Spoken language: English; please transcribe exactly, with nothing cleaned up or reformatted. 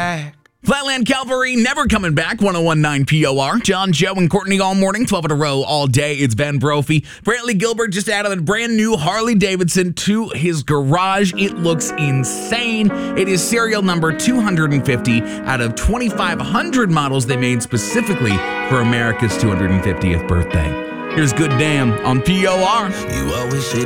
back. Flatland Calvary, never coming back. one oh one point nine P O R. John, Joe, and Courtney all morning, twelve in a row all day. It's Ben Brophy. Brantley Gilbert just added a brand new Harley Davidson to his garage. It looks insane. It is serial number two hundred fifty out of twenty-five hundred models they made specifically for America's two hundred fiftieth birthday. Here's Good Damn on P O R. You always say